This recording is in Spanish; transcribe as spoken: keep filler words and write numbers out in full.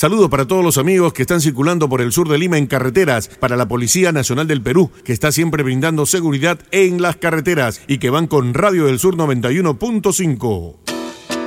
Saludos para todos los amigos que están circulando por el sur de Lima en carreteras, para la Policía Nacional del Perú, que está siempre brindando seguridad en las carreteras y que van con Radio del Sur noventa y uno punto cinco.